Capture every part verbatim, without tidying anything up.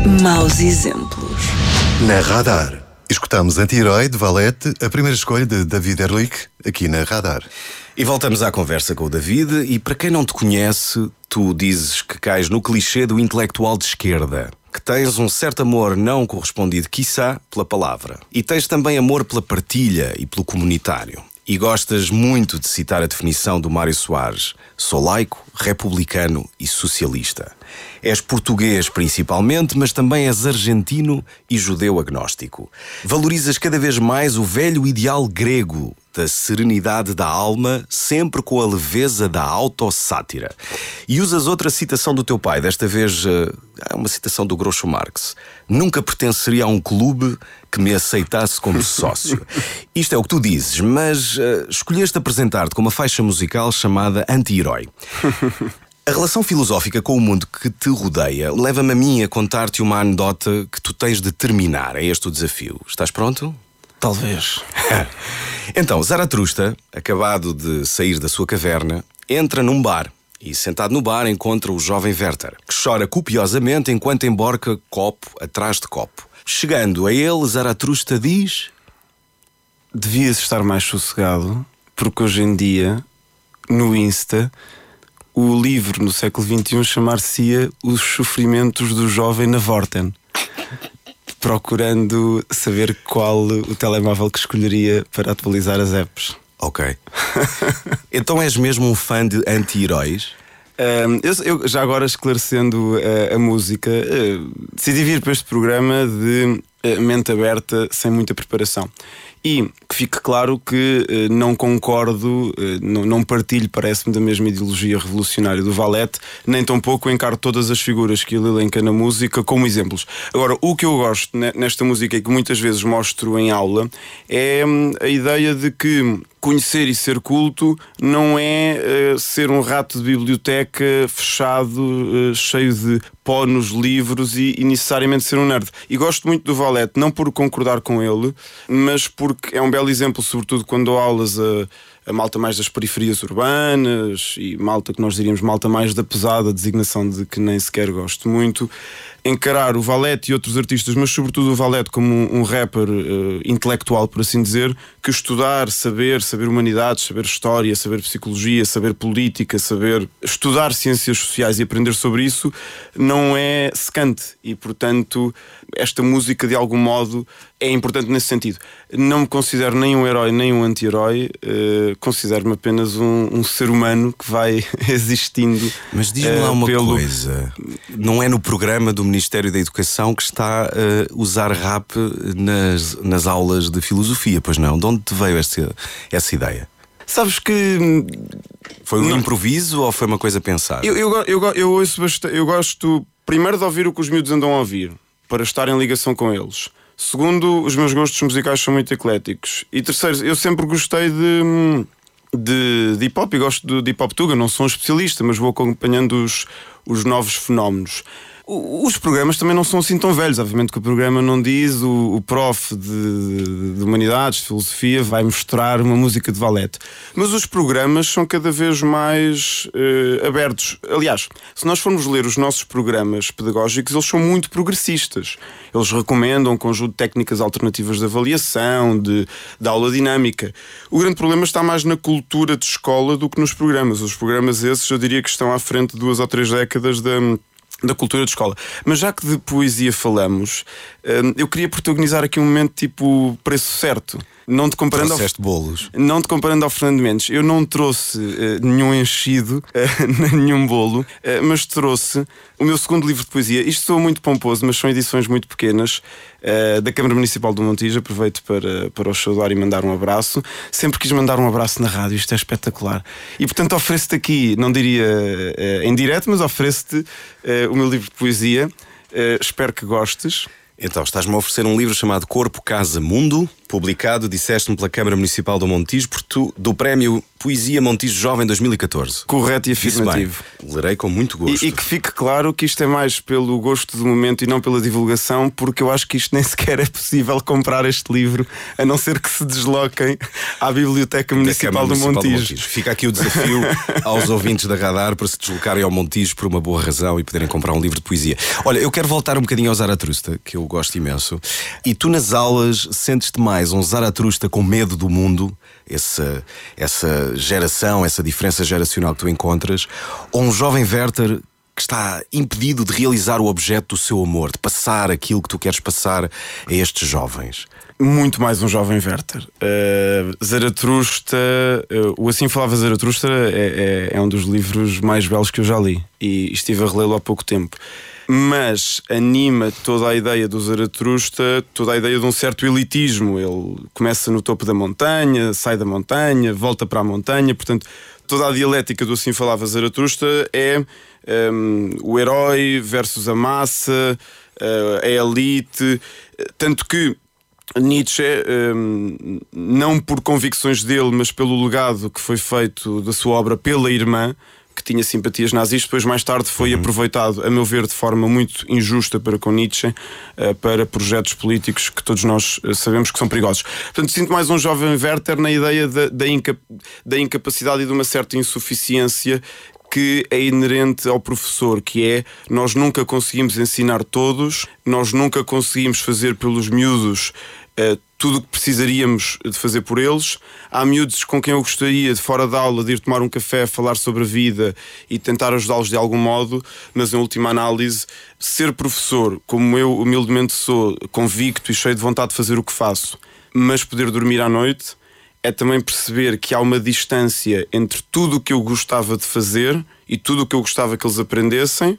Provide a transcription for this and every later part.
Maus exemplos. Na Radar, escutamos Anti-Herói de Valete, a primeira escolha de David Erlich, aqui na Radar. E voltamos à conversa com o David. E para quem não te conhece, tu dizes que cais no clichê do intelectual de esquerda, que tens um certo amor não correspondido, quiçá, pela palavra. E tens também amor pela partilha e pelo comunitário. E gostas muito de citar a definição do Mário Soares: sou laico, republicano e socialista. És português principalmente, mas também és argentino e judeu agnóstico. Valorizas cada vez mais o velho ideal grego da serenidade da alma, sempre com a leveza da autossátira. E usas outra citação do teu pai, desta vez uh, uma citação do Groucho Marx: nunca pertenceria a um clube que me aceitasse como sócio. Isto é o que tu dizes, mas uh, escolheste apresentar-te com uma faixa musical chamada Anti-Herói. A relação filosófica com o mundo que te rodeia leva-me a mim a contar-te uma anedota que tu tens de terminar. É este o desafio. Estás pronto? Talvez. Então, Zaratrusta, acabado de sair da sua caverna, entra num bar e, sentado no bar, encontra o jovem Werther, que chora copiosamente enquanto emborca copo atrás de copo. Chegando a ele, Zaratrusta diz: devias estar mais sossegado, porque hoje em dia, no Insta, o livro no século vinte e um chamar-se-ia Os Sofrimentos do Jovem na Vorten, procurando saber qual o telemóvel que escolheria para atualizar as apps. Ok. Então és mesmo um fã de anti-heróis? Um, eu, eu, já agora esclarecendo uh, a música, uh, decidi vir para este programa de uh, mente aberta, sem muita preparação. E que fique claro que uh, não concordo, uh, não, não partilho, parece-me, da mesma ideologia revolucionária do Valete, nem tampouco encaro todas as figuras que ele elenca na música como exemplos. Agora, o que eu gosto nesta música e que muitas vezes mostro em aula é um, a ideia de que conhecer e ser culto não é uh, ser um rato de biblioteca fechado, uh, cheio de pó nos livros e, e necessariamente ser um nerd. E gosto muito do Valete, não por concordar com ele, mas porque é um belo exemplo, sobretudo quando dou aulas a, a malta mais das periferias urbanas e malta que nós diríamos malta mais da pesada, designação de que nem sequer gosto muito. Encarar o Valete e outros artistas, mas sobretudo o Valete como um, um rapper uh, intelectual, por assim dizer, que estudar, saber, saber humanidades, saber história, saber psicologia, saber política, saber estudar ciências sociais e aprender sobre isso, não é secante. E, portanto, esta música, de algum modo, é importante nesse sentido. Não me considero nem um herói nem um anti-herói, uh, considero-me apenas um, um ser humano que vai existindo. Mas diz-me lá uh, uma pelo... coisa: não é no programa do Ministério da Educação que está a usar rap nas, nas aulas de filosofia, pois não? De onde te veio essa, essa ideia? Sabes que... Foi um não. improviso ou foi uma coisa pensada? Eu, eu, eu, eu ouço bastante, eu gosto primeiro de ouvir o que os miúdos andam a ouvir, para estar em ligação com eles. Segundo, os meus gostos musicais são muito ecléticos. E terceiro, eu sempre gostei de, de, de hip-hop, e gosto de, de hip-hop tuga. Não sou um especialista, mas vou acompanhando os, os novos fenómenos. Os programas também não são assim tão velhos. Obviamente que o programa não diz o, o prof de, de Humanidades, de Filosofia, vai mostrar uma música de Valete. Mas os programas são cada vez mais uh, abertos. Aliás, se nós formos ler os nossos programas pedagógicos, eles são muito progressistas. Eles recomendam um conjunto de técnicas alternativas de avaliação, de, de aula dinâmica. O grande problema está mais na cultura de escola do que nos programas. Os programas esses, eu diria que estão à frente de duas ou três décadas da... da cultura de escola. Mas já que de poesia falamos, eu queria protagonizar aqui um momento tipo preço certo. Não te comparando ao, bolos. não te comparando ao Fernando Mendes. Eu não trouxe uh, nenhum enchido, uh, nenhum bolo, uh, mas trouxe o meu segundo livro de poesia. Isto soa muito pomposo, mas são edições muito pequenas, uh, da Câmara Municipal do Montijo. Aproveito para, para o saudar e mandar um abraço. Sempre quis mandar um abraço na rádio, isto é espetacular. E portanto ofereço-te aqui, não diria uh, em direto, mas ofereço-te uh, o meu livro de poesia. Uh, espero que gostes. Então, estás-me a oferecer um livro chamado Corpo, Casa, Mundo. publicado, disseste-me, pela Câmara Municipal do Montijo, por tu, do Prémio Poesia Montijo Jovem dois mil e catorze. Correto e afirmativo. Lerei com muito gosto. E, e que fique claro que isto é mais pelo gosto do momento e não pela divulgação, porque eu acho que isto nem sequer é possível comprar este livro, a não ser que se desloquem à Biblioteca Municipal, do, Municipal Montijo. do Montijo. Fica aqui o desafio aos ouvintes da Radar para se deslocarem ao Montijo por uma boa razão e poderem comprar um livro de poesia. Olha, eu quero voltar um bocadinho ao Zaratrusta, que eu gosto imenso. E tu nas aulas sentes-te mais um Zaratrusta com medo do mundo, essa, essa geração, essa diferença geracional que tu encontras, ou um jovem Werther que está impedido de realizar o objeto do seu amor, de passar aquilo que tu queres passar a estes jovens? Muito mais um jovem Werther. Uh, Zaratrusta, uh, o Assim Falava Zaratrusta é, é, é um dos livros mais belos que eu já li e estive a relê-lo há pouco tempo. Mas anima toda a ideia do Zaratrusta, toda a ideia de um certo elitismo. Ele começa no topo da montanha, sai da montanha, volta para a montanha. Portanto, toda a dialética do Assim Falava Zaratrusta é um, o herói versus a massa, uh, a elite. Tanto que Nietzsche, um, não por convicções dele, mas pelo legado que foi feito da sua obra pela irmã, que tinha simpatias nazis, depois mais tarde foi uhum. aproveitado, a meu ver, de forma muito injusta para com Nietzsche, uh, para projetos políticos que todos nós uh, sabemos que são perigosos. Portanto, sinto mais um jovem Werther na ideia da, da, inca, da incapacidade e de uma certa insuficiência que é inerente ao professor, que é: nós nunca conseguimos ensinar todos, nós nunca conseguimos fazer pelos miúdos uh, tudo o que precisaríamos de fazer por eles. Há miúdos com quem eu gostaria, de fora da aula, de ir tomar um café, falar sobre a vida e tentar ajudá-los de algum modo, mas em última análise, ser professor, como eu humildemente sou, convicto e cheio de vontade de fazer o que faço, mas poder dormir à noite, é também perceber que há uma distância entre tudo o que eu gostava de fazer e tudo o que eu gostava que eles aprendessem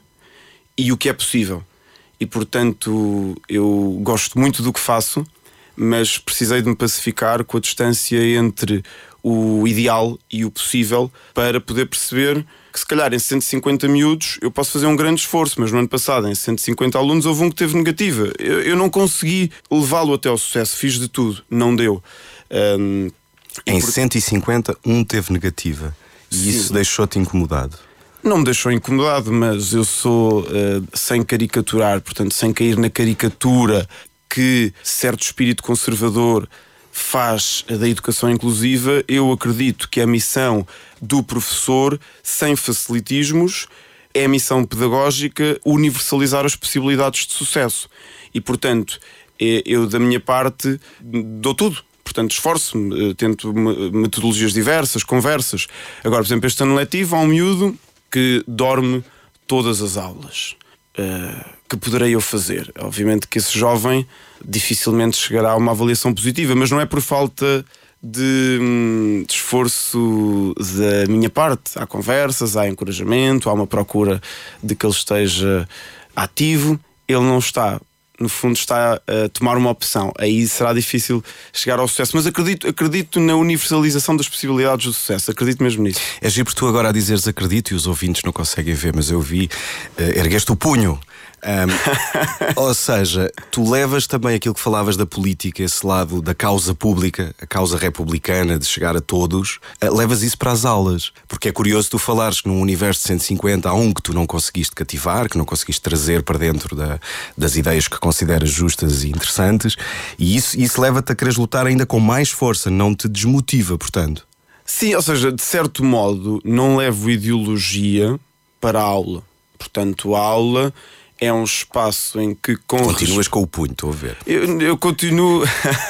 e o que é possível. E portanto eu gosto muito do que faço, mas precisei de me pacificar com a distância entre o ideal e o possível para poder perceber que se calhar em cento e cinquenta miúdos eu posso fazer um grande esforço, mas no ano passado em cento e cinquenta alunos houve um que teve negativa. Eu, eu não consegui levá-lo até ao sucesso, fiz de tudo, não deu. Um, em por... cento e cinquenta, um teve negativa. E Sim. isso deixou-te incomodado? Não me deixou incomodado, mas eu sou, uh, sem caricaturar, portanto sem cair na caricatura que certo espírito conservador faz da educação inclusiva, eu acredito que a missão do professor, sem facilitismos, é a missão pedagógica universalizar as possibilidades de sucesso. E, portanto, eu da minha parte dou tudo. Portanto, esforço-me, tento metodologias diversas, conversas. Agora, por exemplo, este ano letivo há um miúdo que dorme todas as aulas. Uh, que poderei eu fazer? Obviamente que esse jovem dificilmente chegará a uma avaliação positiva, mas não é por falta de, hum, de esforço da minha parte. Há conversas, há encorajamento, há uma procura de que ele esteja ativo. Ele não está, no fundo está a tomar uma opção. Aí será difícil chegar ao sucesso, mas acredito, acredito na universalização das possibilidades do sucesso. Acredito mesmo nisso. É giro por tu agora a dizeres acredito e os ouvintes não conseguem ver, mas eu vi, uh, ergueste o punho. Um, ou seja, tu levas também aquilo que falavas da política, esse lado da causa pública, a causa republicana de chegar a todos, uh, levas isso para as aulas, porque é curioso tu falares que num universo de cento e cinquenta há um que tu não conseguiste cativar, que não conseguiste trazer para dentro da, das ideias que consideras justas e interessantes, e isso, isso leva-te a quereres lutar ainda com mais força, não te desmotiva, portanto. Sim, ou seja, de certo modo não levo ideologia para a aula. Portanto, a aula é um espaço em que... Com Continuas com o punho, estou a ver. Eu, eu continuo...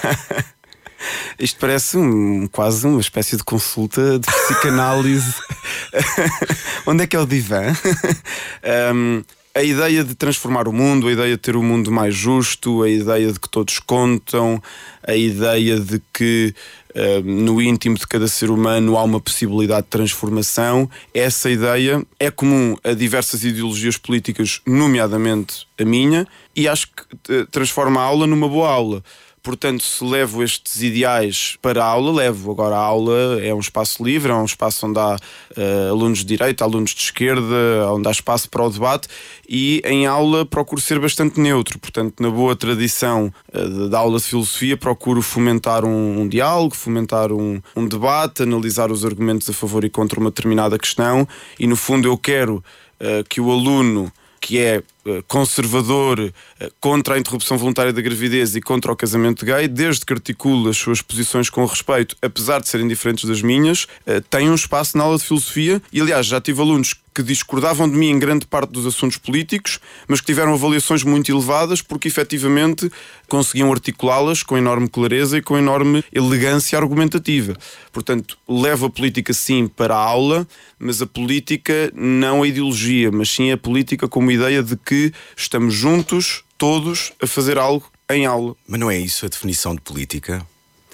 Isto parece um, quase uma espécie de consulta de psicanálise. Onde é que é o divã? um, a ideia de transformar o mundo, a ideia de ter um mundo mais justo, a ideia de que todos contam, a ideia de que uh, no íntimo de cada ser humano há uma possibilidade de transformação. Essa ideia é comum a diversas ideologias políticas, nomeadamente a minha, e acho que uh, transforma a aula numa boa aula. portanto, se levo estes ideais para a aula, levo. Agora a aula é um espaço livre, é um espaço onde há uh, alunos de direita, alunos de esquerda, onde há espaço para o debate, e em aula procuro ser bastante neutro. Portanto, na boa tradição uh, da aula de filosofia, procuro fomentar um, um diálogo, fomentar um, um debate, analisar os argumentos a favor e contra uma determinada questão, e no fundo eu quero uh, que o aluno que é conservador, contra a interrupção voluntária da gravidez e contra o casamento gay, desde que articula as suas posições com respeito, apesar de serem diferentes das minhas, tem um espaço na aula de filosofia. E aliás, já tive alunos que discordavam de mim em grande parte dos assuntos políticos, mas que tiveram avaliações muito elevadas porque efetivamente conseguiam articulá-las com enorme clareza e com enorme elegância argumentativa. Portanto, levo a política sim para a aula, mas a política não a ideologia, mas sim a política como ideia de que estamos juntos, todos, a fazer algo em aula. Mas não é isso a definição de política?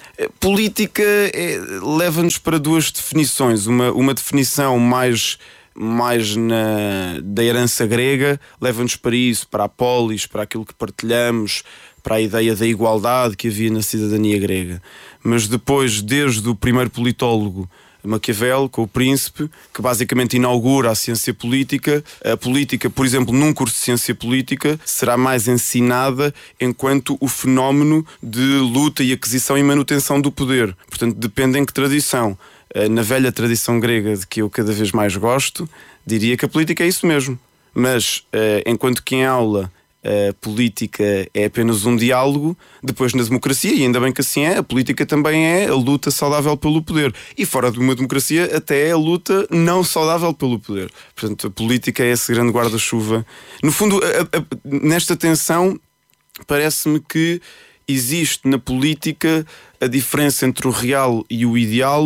Política é, leva-nos para duas definições. Uma, uma definição mais... mais na, da herança grega, leva-nos para isso, para a polis, para aquilo que partilhamos, para a ideia da igualdade que havia na cidadania grega. Mas depois, desde o primeiro politólogo, Maquiavel, com o Príncipe, que basicamente inaugura a ciência política, a política, por exemplo, num curso de ciência política, será mais ensinada enquanto o fenómeno de luta e aquisição e manutenção do poder. Portanto, depende em que tradição. Na velha tradição grega, de que eu cada vez mais gosto, diria que a política é isso mesmo. Mas, enquanto que em aula a política é apenas um diálogo, depois na democracia, e ainda bem que assim é, a política também é a luta saudável pelo poder. E fora de uma democracia até é a luta não saudável pelo poder. Portanto, a política é esse grande guarda-chuva. No fundo, a, a, nesta tensão, parece-me que existe na política a diferença entre o real e o ideal,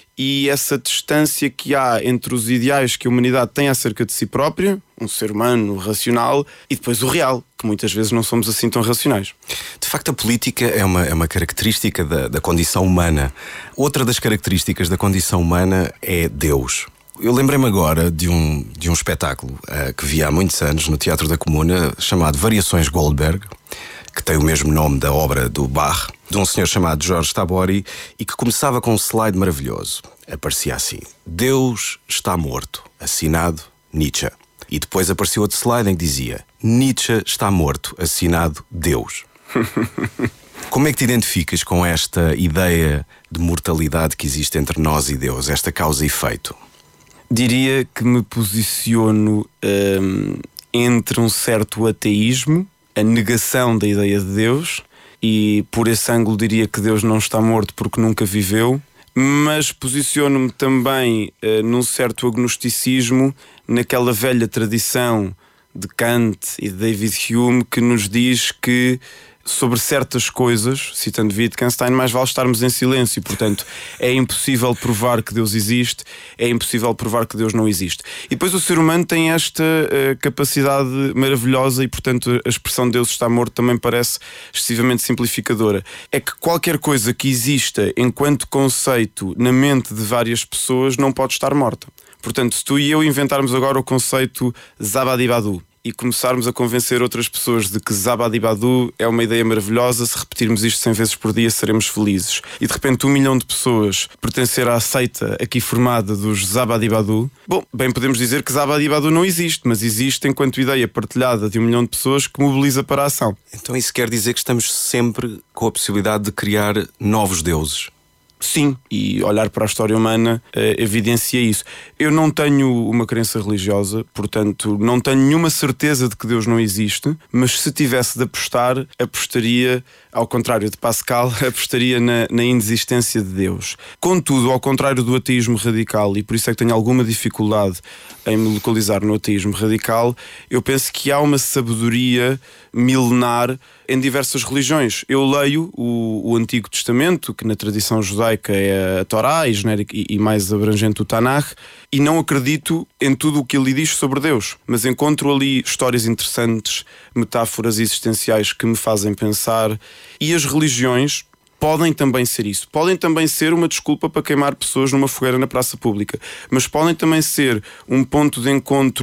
e essa distância que há entre os ideais que a humanidade tem acerca de si própria, um ser humano racional, e depois o real, que muitas vezes não somos assim tão racionais. De facto, a política é uma, é uma característica da, da condição humana. Outra das características da condição humana é Deus. Eu lembrei-me agora de um, de um espetáculo uh, que vi há muitos anos no Teatro da Comuna, chamado Variações Goldberg, que tem o mesmo nome da obra do Bach, de um senhor chamado Jorge Tabori, e que começava com um slide maravilhoso. Aparecia assim: Deus está morto, assinado Nietzsche. E depois apareceu outro slide em que dizia: Nietzsche está morto, assinado Deus. Como é que te identificas com esta ideia de mortalidade que existe entre nós e Deus, esta causa e efeito? Diria que me posiciono hum, entre um certo ateísmo, a negação da ideia de Deus, e por esse ângulo diria que Deus não está morto porque nunca viveu, mas posiciono-me também uh, num certo agnosticismo, naquela velha tradição de Kant e de David Hume, que nos diz que sobre certas coisas, citando Wittgenstein, mais vale estarmos em silêncio. Portanto, é impossível provar que Deus existe, é impossível provar que Deus não existe. E depois o ser humano tem esta uh, capacidade maravilhosa, e portanto a expressão Deus está morto também parece excessivamente simplificadora. É que qualquer coisa que exista enquanto conceito na mente de várias pessoas não pode estar morta. Portanto, se tu e eu inventarmos agora o conceito Zabadibadu e começarmos a convencer outras pessoas de que Zabadibadu é uma ideia maravilhosa, se repetirmos isto cem vezes por dia seremos felizes, e de repente um milhão de pessoas pertencer à seita aqui formada dos Zabadibadu, bom, bem podemos dizer que Zabadibadu não existe, mas existe enquanto ideia partilhada de um milhão de pessoas que mobiliza para a ação. Então isso quer dizer que estamos sempre com a possibilidade de criar novos deuses? Sim, e olhar para a história humana uh, evidencia isso. Eu não tenho uma crença religiosa, portanto não tenho nenhuma certeza de que Deus não existe, mas se tivesse de apostar, apostaria, ao contrário de Pascal, apostaria na, na inexistência de Deus. Contudo, ao contrário do ateísmo radical, e por isso é que tenho alguma dificuldade em me localizar no ateísmo radical, eu penso que há uma sabedoria milenar em diversas religiões. Eu leio o, o Antigo Testamento, que na tradição judaica é a Torá, e, genérico, e, e mais abrangente o Tanakh, e não acredito em tudo o que ele diz sobre Deus, mas encontro ali histórias interessantes, metáforas existenciais que me fazem pensar. E as religiões podem também ser isso. Podem também ser uma desculpa para queimar pessoas numa fogueira na praça pública, mas podem também ser um ponto de encontro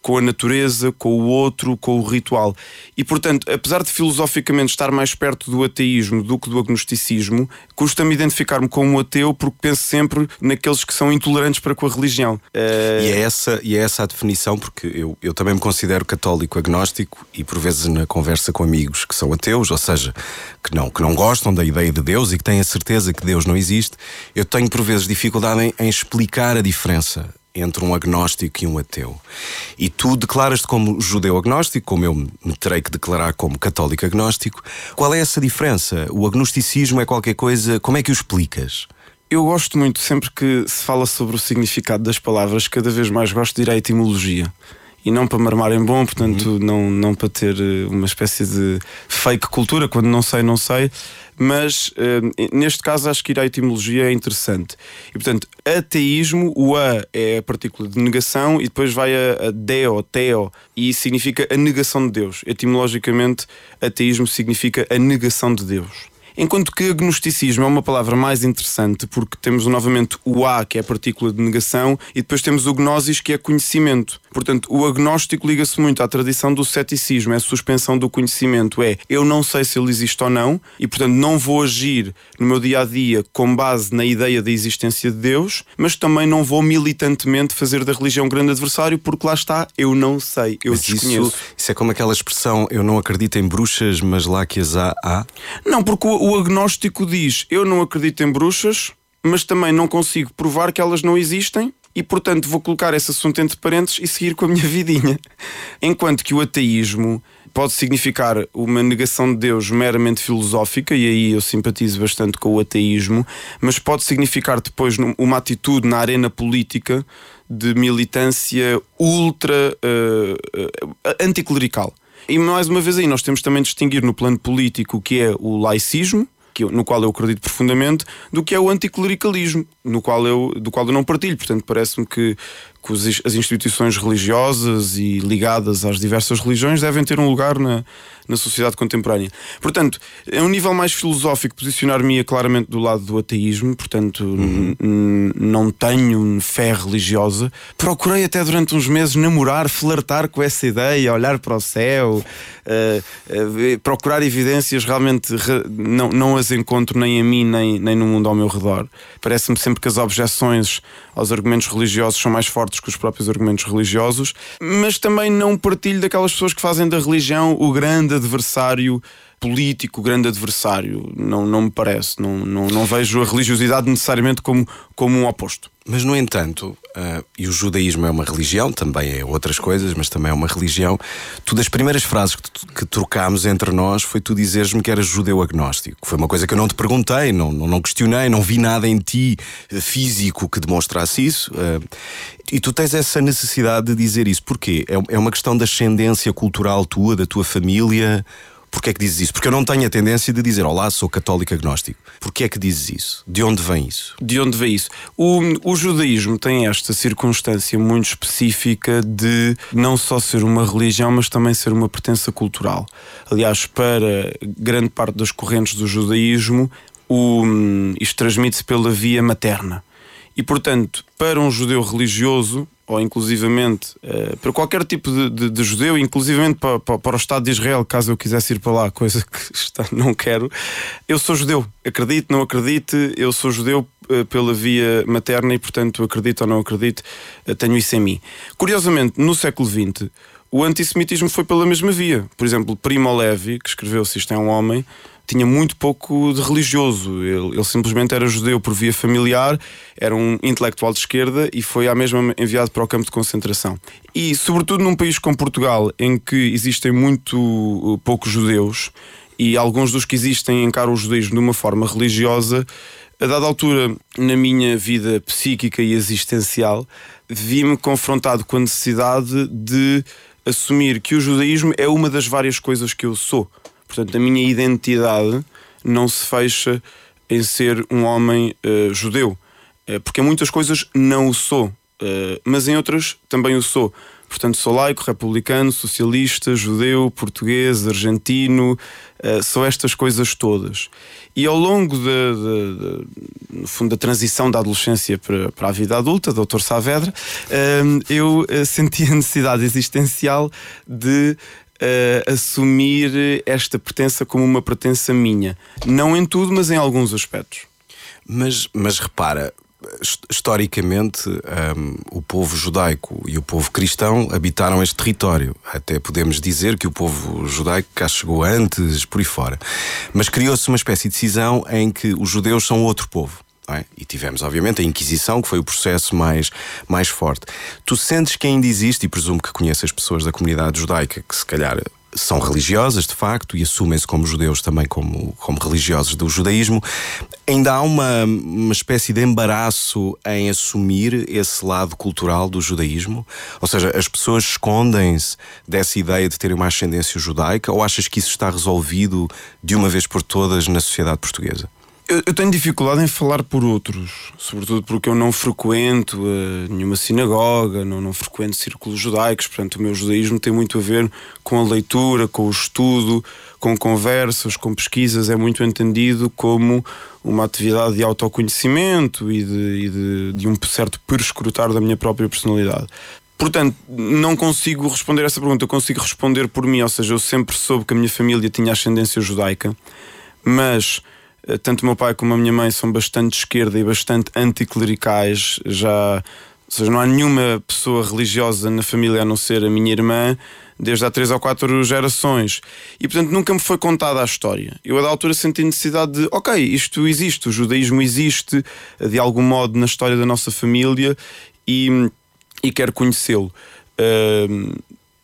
com a natureza, com o outro, com o ritual. E, portanto, apesar de filosoficamente estar mais perto do ateísmo do que do agnosticismo, custa-me identificar-me como ateu porque penso sempre naqueles que são intolerantes para com a religião. Uh... E, é essa, e é essa a definição, porque eu, eu também me considero católico agnóstico e, por vezes, na conversa com amigos que são ateus, ou seja, que não, que não gostam da ideia de Deus e que têm a certeza que Deus não existe, eu tenho, por vezes, dificuldade em, em explicar a diferença entre um agnóstico e um ateu. E tu declaras-te como judeu agnóstico, como eu me terei que declarar como católico agnóstico. Qual é essa diferença? O agnosticismo é qualquer coisa... Como é que o explicas? Eu gosto muito, sempre que se fala sobre o significado das palavras, cada vez mais gosto de ir à etimologia. E não para me armar em bom, portanto, uhum. não, não para ter uma espécie de fake cultura, quando não sei, não sei. Mas, uh, neste caso, acho que ir à etimologia é interessante. E, portanto, ateísmo, o a é a partícula de negação e depois vai a, a deo, teo, e significa a negação de Deus. Etimologicamente, ateísmo significa a negação de Deus. Enquanto que agnosticismo é uma palavra mais interessante porque temos novamente o A, que é a partícula de negação, e depois temos o gnosis, que é conhecimento. Portanto, o agnóstico liga-se muito à tradição do ceticismo, é a suspensão do conhecimento, é eu não sei se ele existe ou não e, portanto, não vou agir no meu dia-a-dia com base na ideia da existência de Deus, mas também não vou militantemente fazer da religião um grande adversário porque lá está, eu não sei, eu mas desconheço. Isso, isso é como aquela expressão, eu não acredito em bruxas, mas lá que as há, há? Não, porque o O agnóstico diz, eu não acredito em bruxas, mas também não consigo provar que elas não existem e, portanto, vou colocar esse assunto entre parênteses e seguir com a minha vidinha. Enquanto que o ateísmo pode significar uma negação de Deus meramente filosófica, e aí eu simpatizo bastante com o ateísmo, mas pode significar depois uma atitude na arena política de militância ultra uh, uh, anticlerical. E mais uma vez aí nós temos também de distinguir no plano político o que é o laicismo, que eu, no qual eu acredito profundamente, do que é o anticlericalismo, no qual eu, do qual eu não partilho. Portanto, parece-me que, que os, as instituições religiosas e ligadas às diversas religiões devem ter um lugar na, na sociedade contemporânea. Portanto, a um nível mais filosófico, posicionar-me claramente do lado do ateísmo, portanto, uhum. n- não tenho fé religiosa. Procurei até durante uns meses namorar, flertar com essa ideia, olhar para o céu, uh, uh, procurar evidências, realmente re- não, não as encontro nem a mim, nem, nem no mundo ao meu redor. Parece-me sempre que as objeções aos argumentos religiosos são mais fortes que os próprios argumentos religiosos, mas também não partilho daquelas pessoas que fazem da religião o grande adversário político, o grande adversário. Não, não me parece, não, não, não vejo a religiosidade necessariamente como, como um oposto. Mas, no entanto, uh, e o judaísmo é uma religião, também é outras coisas, mas também é uma religião. Tu, das primeiras frases que, tu, que trocámos entre nós foi tu dizeres-me que eras judeu agnóstico. Foi uma coisa que eu não te perguntei, não, não, não questionei, não vi nada em ti uh, físico que demonstrasse isso. Uh, e tu tens essa necessidade de dizer isso. Porquê? É, é uma questão da ascendência cultural tua, da tua família? Porquê é que dizes isso? Porque eu não tenho a tendência de dizer olá, sou católico agnóstico. Porquê é que dizes isso? De onde vem isso? De onde vem isso? O, o judaísmo tem esta circunstância muito específica de não só ser uma religião, mas também ser uma pertença cultural. Aliás, para grande parte das correntes do judaísmo, o, isto transmite-se pela via materna. E, portanto, para um judeu religioso, ou inclusivamente uh, para qualquer tipo de, de, de judeu, inclusivamente para, para, para o Estado de Israel, caso eu quisesse ir para lá, coisa que está, não quero, eu sou judeu, acredito, não acredite, eu sou judeu uh, pela via materna e, portanto, acredito ou não acredito, uh, tenho isso em mim. Curiosamente, no século vinte, o antissemitismo foi pela mesma via. Por exemplo, Primo Levi, que escreveu Se Isto é um Homem, tinha muito pouco de religioso. Ele, ele simplesmente era judeu por via familiar, era um intelectual de esquerda e foi à mesma enviado para o campo de concentração. E, sobretudo num país como Portugal, em que existem muito poucos judeus e alguns dos que existem encaram o judaísmo de uma forma religiosa, a dada altura, na minha vida psíquica e existencial, vi-me confrontado com a necessidade de assumir que o judaísmo é uma das várias coisas que eu sou. Portanto, a minha identidade não se fecha em ser um homem uh, judeu, uh, porque em muitas coisas não o sou, uh, mas em outras também o sou. Portanto, sou laico, republicano, socialista, judeu, português, argentino, uh, sou estas coisas todas. E ao longo de, de, de, no fundo, da transição da adolescência para, para a vida adulta, doutor Saavedra, uh, eu uh, senti a necessidade existencial de uh, assumir esta pertença como uma pertença minha. Não em tudo, mas em alguns aspectos. Mas, mas repara, historicamente um, o povo judaico e o povo cristão habitaram este território. Até podemos dizer que o povo judaico cá chegou antes, por aí fora. Mas criou-se uma espécie de cisão em que os judeus são outro povo. Não é? E tivemos, obviamente, a Inquisição, que foi o processo mais, mais forte. Tu sentes que ainda existe, e presumo que conheças pessoas da comunidade judaica que se calhar são religiosas de facto e assumem-se como judeus também como, como religiosos do judaísmo, ainda há uma, uma espécie de embaraço em assumir esse lado cultural do judaísmo? Ou seja, as pessoas escondem-se dessa ideia de terem uma ascendência judaica, ou achas que isso está resolvido de uma vez por todas na sociedade portuguesa? Eu, eu tenho dificuldade em falar por outros, sobretudo porque eu não frequento uh, nenhuma sinagoga, não, não frequento círculos judaicos. Portanto, o meu judaísmo tem muito a ver com a leitura, com o estudo, com conversas, com pesquisas. É muito entendido como uma atividade de autoconhecimento e de, e de, de um certo perscrutar da minha própria personalidade. Portanto, não consigo responder essa pergunta, eu consigo responder por mim. Ou seja, eu sempre soube que a minha família tinha ascendência judaica, mas tanto o meu pai como a minha mãe são bastante de esquerda e bastante anticlericais. Já, ou seja, não há nenhuma pessoa religiosa na família a não ser a minha irmã, desde há três ou quatro gerações. E portanto nunca me foi contada a história. Eu a da altura senti necessidade de, ok, isto existe, o judaísmo existe de algum modo na história da nossa família e, e quero conhecê-lo. Uh,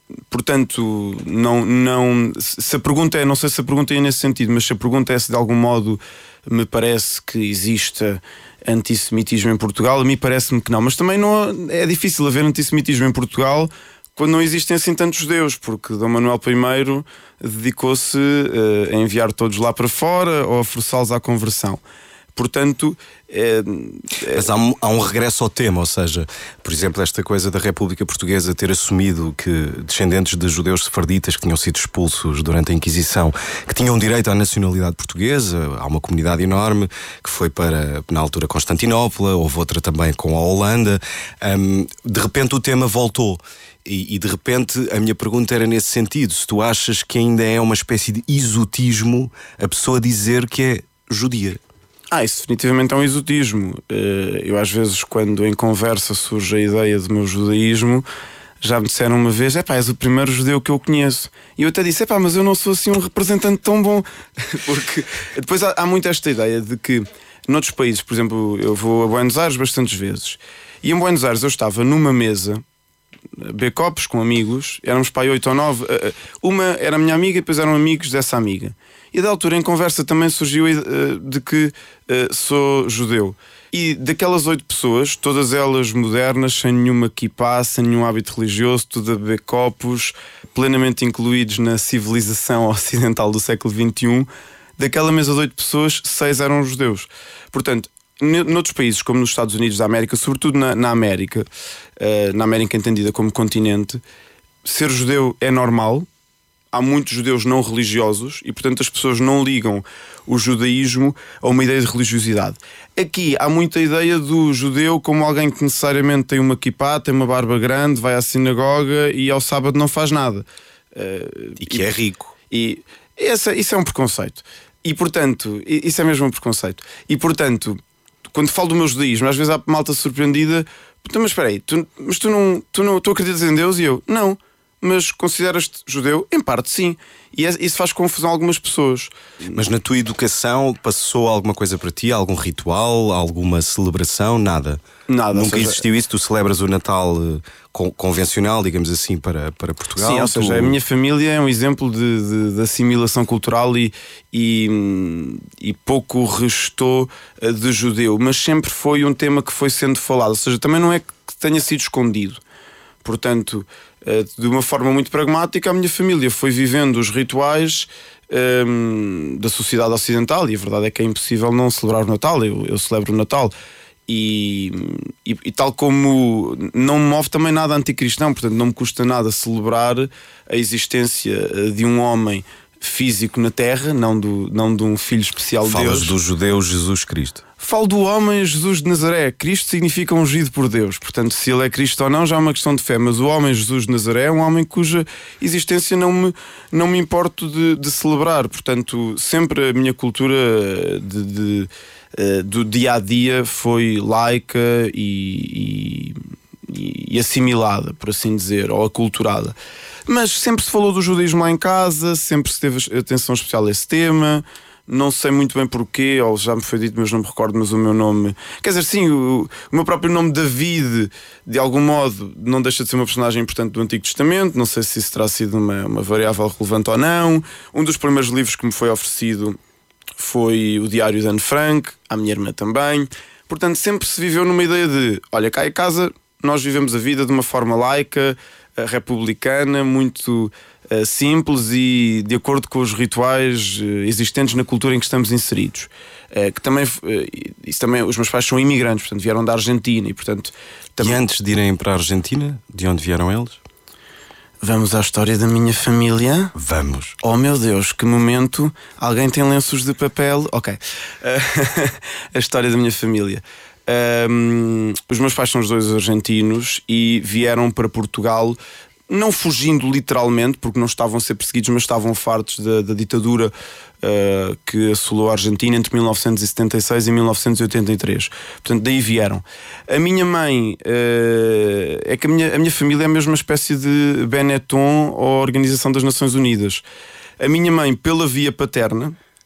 Portanto, não, não, se a pergunta é, não sei se a pergunta é nesse sentido, mas se a pergunta é se de algum modo me parece que exista antissemitismo em Portugal, a mim parece-me que não. Mas também não, é difícil haver antissemitismo em Portugal quando não existem assim tantos judeus, porque Dom Manuel I dedicou-se uh, a enviar todos lá para fora ou a forçá-los à conversão. Portanto, é, é... Mas há um, há um regresso ao tema, ou seja, por exemplo, esta coisa da República Portuguesa ter assumido que descendentes de judeus sefarditas que tinham sido expulsos durante a Inquisição, que tinham direito à nacionalidade portuguesa. Há uma comunidade enorme que foi para, na altura, Constantinopla, houve outra também com a Holanda. Um, de repente o tema voltou. E, e de repente a minha pergunta era nesse sentido: se tu achas que ainda é uma espécie de exotismo a pessoa dizer que é judia? Ah, isso definitivamente é um exotismo. Eu às vezes, quando em conversa surge a ideia do meu judaísmo, já me disseram uma vez: é pá, és o primeiro judeu que eu conheço. E eu até disse: é pá, mas eu não sou assim um representante tão bom. Porque depois há, há muito esta ideia de que noutros países, por exemplo, eu vou a Buenos Aires bastantes vezes, e em Buenos Aires eu estava numa mesa, beber copos com amigos, éramos para aí oito ou nove. Uma era minha amiga e depois eram amigos dessa amiga. E da altura em conversa também surgiu uh, de que uh, sou judeu. E daquelas oito pessoas, todas elas modernas, sem nenhuma kippá, sem nenhum hábito religioso, tudo a beber copos, plenamente incluídos na civilização ocidental do século vinte e um, daquela mesa de oito pessoas, seis eram judeus. Portanto, noutros países, como nos Estados Unidos da América, sobretudo na, na América, uh, na América entendida como continente, ser judeu é normal. Há muitos judeus não religiosos e, portanto, as pessoas não ligam o judaísmo a uma ideia de religiosidade. Aqui há muita ideia do judeu como alguém que necessariamente tem uma kippá, tem uma barba grande, vai à sinagoga e ao sábado não faz nada. Uh, e que e, é rico. E esse, isso é um preconceito. E, portanto, isso é mesmo um preconceito. E, portanto, quando falo do meu judaísmo, às vezes há malta surpreendida: mas espera aí, tu, mas tu não, tu não tu acreditas em Deus? E eu, não. Mas consideras-te judeu? Em parte, sim. E isso faz confusão a algumas pessoas. Mas na tua educação passou alguma coisa para ti? Algum ritual? Alguma celebração? Nada? Nada. Nunca seja... existiu isso? Tu celebras o Natal uh, convencional, digamos assim, para, para Portugal? Sim, ou tu... seja, a minha família é um exemplo de, de, de assimilação cultural e, e, e pouco restou de judeu. Mas sempre foi um tema que foi sendo falado. Ou seja, também não é que tenha sido escondido. Portanto, de uma forma muito pragmática, a minha família foi vivendo os rituais um, da sociedade ocidental, e a verdade é que é impossível não celebrar o Natal. Eu, eu celebro o Natal E, e, e tal como não me move também nada anticristão, portanto não me custa nada celebrar a existência de um homem físico na Terra, não, do, não de um filho especial de Deus. Falas do judeu Jesus Cristo. Falo do homem Jesus de Nazaré. Cristo significa ungido por Deus. Portanto, se ele é Cristo ou não já é uma questão de fé. Mas o homem Jesus de Nazaré é um homem cuja existência não me, não me importo de, de celebrar. Portanto, sempre a minha cultura de, de, uh, do dia-a-dia foi laica e, e, e assimilada, por assim dizer, ou aculturada. Mas sempre se falou do judaísmo lá em casa, sempre se teve atenção especial a esse tema. Não sei muito bem porquê, ou já me foi dito, mas não me recordo, mas o meu nome... Quer dizer, sim, o, o meu próprio nome David, de algum modo, não deixa de ser uma personagem importante do Antigo Testamento. Não sei se isso terá sido uma, uma variável relevante ou não. Um dos primeiros livros que me foi oferecido foi o Diário de Anne Frank, à minha irmã também. Portanto, sempre se viveu numa ideia de, olha, cá em casa nós vivemos a vida de uma forma laica, republicana, muito uh, simples e de acordo com os rituais uh, existentes na cultura em que estamos inseridos. Uh, que também, uh, isso também, os meus pais são imigrantes, portanto vieram da Argentina e portanto... Também... E antes de irem para a Argentina, de onde vieram eles? Vamos à história da minha família? Vamos. Oh meu Deus, que momento! Alguém tem lenços de papel? Ok. Uh, a história da minha família. Um, os meus pais são os dois argentinos e vieram para Portugal, não fugindo literalmente, porque não estavam a ser perseguidos, mas estavam fartos da, da ditadura uh, que assolou a Argentina entre mil novecentos e setenta e seis e mil novecentos e oitenta e três. Portanto, daí vieram. A minha mãe uh, é que a minha, a minha família é a mesma espécie de Benetton ou Organização das Nações Unidas. A minha mãe, pela via paterna,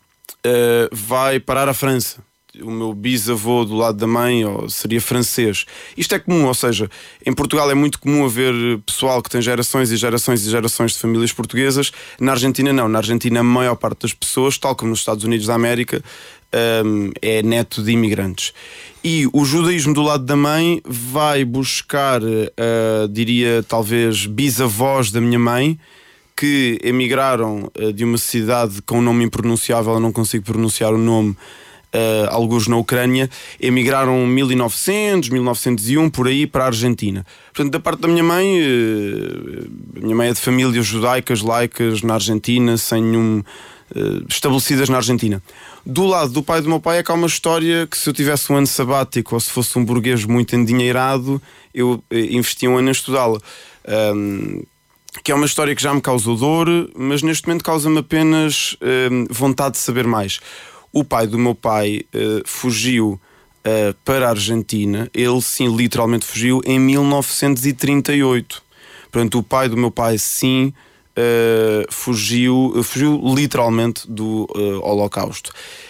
uh, vai parar à França. O meu bisavô do lado da mãe ou seria francês. Isto é comum, ou seja, em Portugal é muito comum haver pessoal que tem gerações e gerações e gerações de famílias portuguesas. Na Argentina não, na Argentina a maior parte das pessoas, tal como nos Estados Unidos da América, um, é neto de imigrantes. E o judaísmo do lado da mãe vai buscar, uh, diria talvez bisavós da minha mãe, que emigraram uh, de uma cidade com um nome impronunciável, eu não consigo pronunciar o nome, Uh, alguns na Ucrânia, emigraram em mil e novecentos, mil novecentos e um, por aí, para a Argentina. Portanto, da parte da minha mãe, uh, a minha mãe é de famílias judaicas, laicas, na Argentina, sem nenhum... Uh, estabelecidas na Argentina. Do lado do pai do meu pai é que há uma história que, se eu tivesse um ano sabático ou se fosse um burguês muito endinheirado, eu uh, investia um ano a estudá-la. Um, que é uma história que já me causou dor, mas neste momento causa-me apenas uh, vontade de saber mais. O pai do meu pai uh, fugiu uh, para a Argentina. Ele, sim, literalmente fugiu em mil novecentos e trinta e oito. Portanto, o pai do meu pai, sim, uh, fugiu, uh, fugiu literalmente do uh, Holocausto.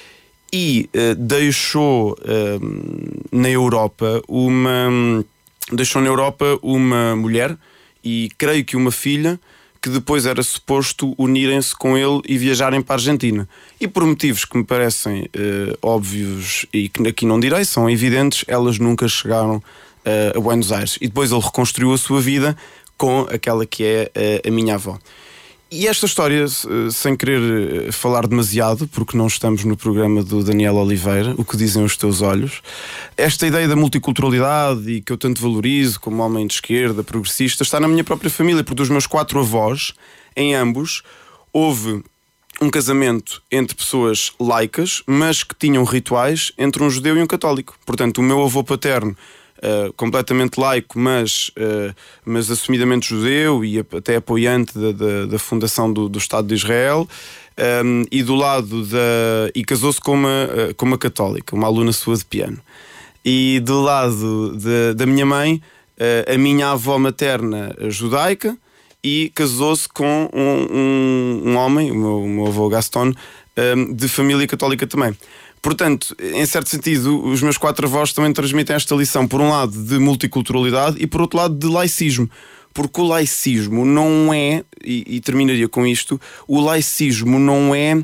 E uh, deixou uh, na Europa uma... Deixou na Europa uma mulher e creio que uma filha, que depois era suposto unirem-se com ele e viajarem para a Argentina. E por motivos que me parecem uh, óbvios e que aqui não direi, são evidentes, elas nunca chegaram uh, a Buenos Aires. E depois ele reconstruiu a sua vida com aquela que é uh, a minha avó. E esta história, sem querer falar demasiado, porque não estamos no programa do Daniel Oliveira, O que dizem os teus olhos, esta ideia da multiculturalidade e que eu tanto valorizo como homem de esquerda, progressista, está na minha própria família, porque dos meus quatro avós, em ambos, houve um casamento entre pessoas laicas, mas que tinham rituais entre um judeu e um católico. Portanto, o meu avô paterno, Uh, completamente laico, mas, uh, mas assumidamente judeu e até apoiante da, da, da fundação do, do Estado de Israel, um, e do lado da... e casou-se com uma, uh, com uma católica, uma aluna sua de piano. E do lado de, da minha mãe, uh, a minha avó materna judaica, e casou-se com um, um, um homem, o meu, o meu avô Gaston, um, de família católica também. Portanto, em certo sentido, os meus quatro avós também transmitem esta lição, por um lado, de multiculturalidade e por outro lado, de laicismo. Porque o laicismo não é, e, e terminaria com isto, o laicismo não é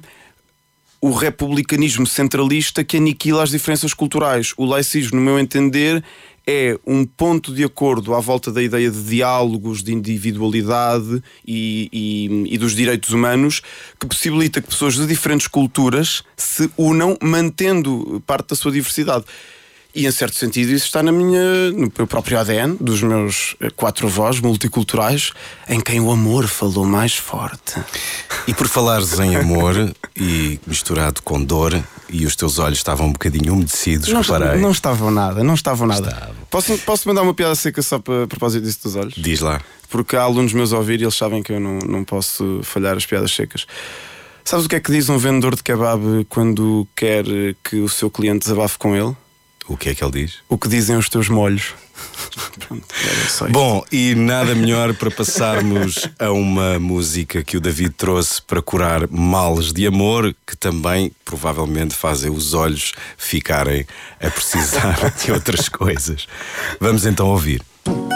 o republicanismo centralista que aniquila as diferenças culturais. O laicismo, no meu entender, é um ponto de acordo à volta da ideia de diálogos, de individualidade e, e, e dos direitos humanos, que possibilita que pessoas de diferentes culturas se unam, mantendo parte da sua diversidade. E em certo sentido isso está na minha, no meu próprio A D N, dos meus quatro avós multiculturais, em quem o amor falou mais forte. E por falares em amor e misturado com dor, e os teus olhos estavam um bocadinho umedecidos, Não, reparei. não estavam nada, não estavam nada. Estavam. Posso, posso mandar uma piada seca só para a propósito disso dos olhos? Diz lá. Porque há alunos meus a ouvir e eles sabem que eu não, não posso falhar as piadas secas. Sabes o que é que diz um vendedor de kebab quando quer que o seu cliente desabafe com ele? O que é que ele diz? O que dizem os teus molhos. Pronto, era só isso. Bom, e nada melhor para passarmos a uma música que o David trouxe para curar males de amor, que também provavelmente fazem os olhos ficarem a precisar de outras coisas. Vamos então ouvir.